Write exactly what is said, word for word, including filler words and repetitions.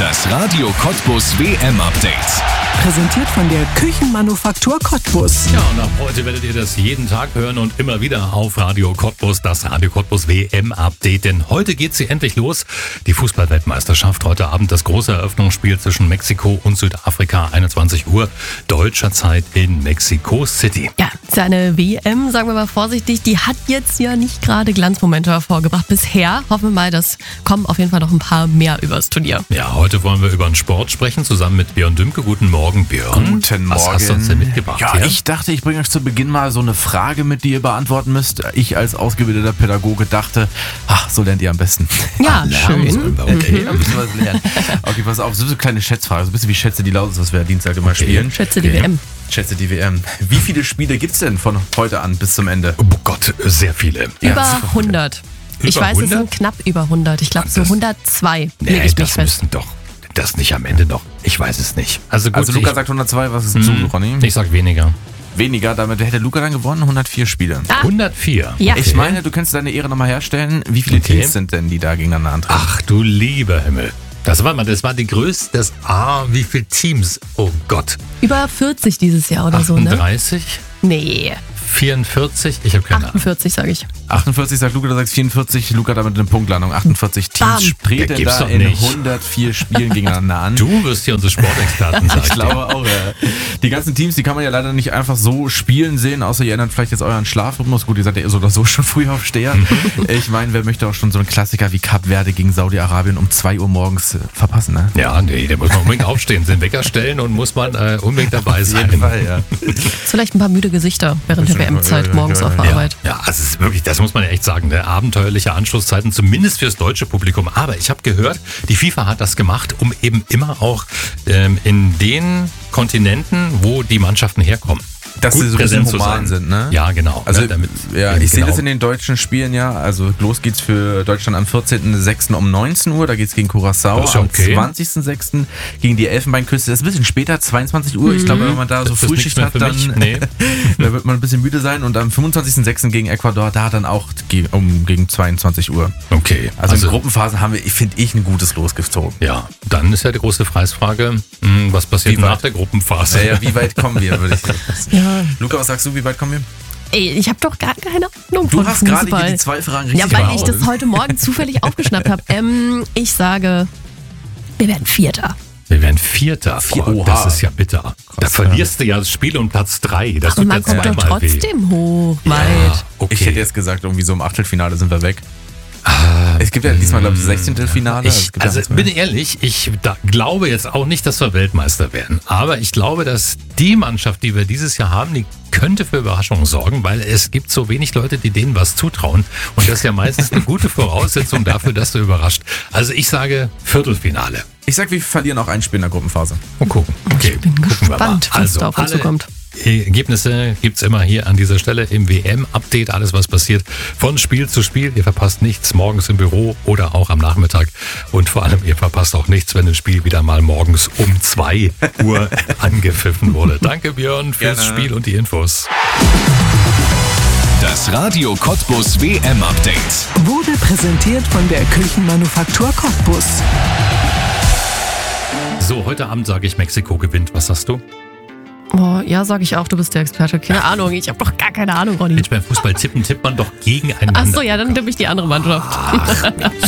Das Radio Cottbus W M-Update. Präsentiert von der Küchenmanufaktur Cottbus. Ja, und ab heute werdet ihr das jeden Tag hören und immer wieder auf Radio Cottbus, das Radio Cottbus W M-Update. Denn heute geht sie endlich los. Die Fußball-Weltmeisterschaft. Heute Abend das große Eröffnungsspiel zwischen Mexiko und Südafrika. einundzwanzig Uhr deutscher Zeit in Mexico City. Ja, seine W M, sagen wir mal vorsichtig, die hat jetzt ja nicht gerade Glanzmomente hervorgebracht bisher. Hoffen wir mal, dass kommen auf jeden Fall noch ein paar mehr übers Turnier. Ja, heute wollen wir über den Sport sprechen, zusammen mit Björn Dümke. Guten Morgen, Björn. Guten Morgen. Was hast du uns denn mitgebracht? Ja, hier? ich dachte, ich bringe euch zu Beginn mal so eine Frage mit, die ihr beantworten müsst. Ich als ausgebildeter Pädagoge dachte, ach, so lernt ihr am besten. Ja, Lernen sollen schön. wir, okay. Ja, müssen wir was lernen. Okay, pass auf, so eine kleine Schätzfrage, so ein bisschen wie Schätze die Lausitz, was wir ja Dienstag immer spielen. Schätze die Okay. W M. Schätze die W M. Wie viele Spiele gibt's denn von heute an bis zum Ende? Oh Gott, sehr viele. Ja, Über super. hundert. Ich Über weiß, es hundert? sind knapp über hundert. Ich glaube so Das- hundertzwei. Leg Nee, ich mich das fest. müssen doch. Das nicht am Ende noch. Ich weiß es nicht. Also gut, Also Luca ich, sagt hundertzwei, was ist du, Ronny? ich sag weniger. Weniger, damit hätte Luca dann gewonnen, hundertvier Spiele. Ah. hundertvier. Ja. Ich meine, du kannst deine Ehre nochmal herstellen. Wie viele Okay. Teams sind denn, die da gegeneinander antreten? Ach du lieber Himmel. Das war mal, das war die größte, das Ah, wie viele Teams? Oh Gott. Über vierzig dieses Jahr oder so, ne? achtunddreißig, Nee, vierundvierzig, ich habe keine Ahnung. achtundvierzig sage ich. achtundvierzig sagt Luca, du sagst vierundvierzig. Luca damit eine Punktlandung. achtundvierzig Bam. Teams Ja, treten gibt's da doch in nicht. hundertvier Spielen gegeneinander an. Du wirst hier unsere Sportexperten sein. Ich glaube auch, ja. Die ganzen Teams, die kann man ja leider nicht einfach so spielen sehen, außer ihr ändert vielleicht jetzt euren Schlafrhythmus. Gut, ihr seid ja so oder so schon Frühaufsteher. Ich meine, wer möchte auch schon so einen Klassiker wie Kap Verde gegen Saudi-Arabien um zwei Uhr morgens äh, verpassen, ne? Ja, nee, da muss man unbedingt aufstehen, den Wecker stellen und muss man äh, unbedingt dabei Auf sein. jeden Fall, ja. Vielleicht ein paar müde Gesichter während der Ja, W M-Zeit ja, ja, morgens ja, auf der ja. Arbeit. Ja, also es ist wirklich, das muss man ja echt sagen, ne? Abenteuerliche Anschlusszeiten, zumindest fürs deutsche Publikum. Aber ich habe gehört, die FIFA hat das gemacht, um eben immer auch ähm, in den Kontinenten, wo die Mannschaften herkommen, Dass gut sie so ein bisschen präsent zu human sein. sind, ne? Ja, genau. Also, ne, damit, ja, ich sehe genau. das in den deutschen Spielen ja. Also, los geht's für Deutschland am vierzehnten sechsten um neunzehn Uhr. Da geht's gegen Curaçao. Das ist ja okay. Am zwanzigsten sechsten gegen die Elfenbeinküste. Das ist ein bisschen später, zweiundzwanzig Uhr. Ich glaube, wenn man da so Das ist Frühschicht nichts hat, mehr für dann mich. Nee. da wird man ein bisschen müde sein. Und am fünfundzwanzigsten sechsten gegen Ecuador, da dann auch ge- um gegen zweiundzwanzig Uhr. Okay. Also, in Gruppenphasen haben wir, finde ich, ein gutes Los gezogen. ja, dann ist ja die große Preisfrage, mh, was passiert Wie weit? nach der Gruppenphase? Naja, wie weit kommen wir, würde ich sagen. Ja. Luca, was sagst du, wie weit kommen wir? Ey, ich habe doch gar keine Ahnung Du von hast gerade Fußball. hier die zwei Fragen richtig Ja, weil ich beantwortet. das heute Morgen zufällig aufgeschnappt habe. Ähm, ich sage, wir werden Vierter. Wir werden Vierter. Vier- Oh, Oha. das ist ja bitter. da verlierst du ja das Spiel um Platz drei. Das Und tut man ja kommt doch zweimal weh. trotzdem hoch, weit. Ja, okay. Ich hätte jetzt gesagt, irgendwie so im Achtelfinale sind wir weg. Es gibt ja diesmal, glaube ich, das sechzehnte Finale. Ich, Es gibt ja also nichts mehr. bin ehrlich, ich da, glaube jetzt auch nicht, dass wir Weltmeister werden. Aber ich glaube, dass die Mannschaft, die wir dieses Jahr haben, die könnte für Überraschungen sorgen, weil es gibt so wenig Leute, die denen was zutrauen. Und das ist ja meistens eine gute Voraussetzung dafür, dass du überrascht. Also ich sage Viertelfinale. Ich sag, wir verlieren auch ein Spiel in der Gruppenphase. Mal gucken. Okay, bin gucken wir mal. gespannt, was da auf uns alle zukommt. Ergebnisse gibt's immer hier an dieser Stelle im W M-Update. Alles, was passiert von Spiel zu Spiel. Ihr verpasst nichts morgens im Büro oder auch am Nachmittag. Und vor allem, ihr verpasst auch nichts, wenn ein Spiel wieder mal morgens um zwei Uhr angepfiffen wurde. Danke, Björn, fürs Gerne. Spiel und die Infos. Das Radio Cottbus W M-Update. Wurde präsentiert von der Küchenmanufaktur Cottbus. So, heute Abend sage ich, Mexiko gewinnt. Was sagst du? Oh, ja, sage ich auch, du bist der Experte. Keine Ahnung, ich habe doch gar keine Ahnung, Ronny. Mensch, beim Fußball tippen tippt man doch gegeneinander. Achso, ja, dann tippe ich die andere Mannschaft.